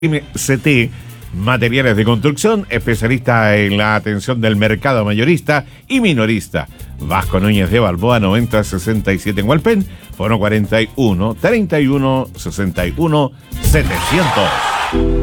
MCT Materiales de Construcción, especialista en la atención del mercado mayorista y minorista. Vasco Núñez de Balboa, 9067 en Hualpén, fono 41 31 61 700.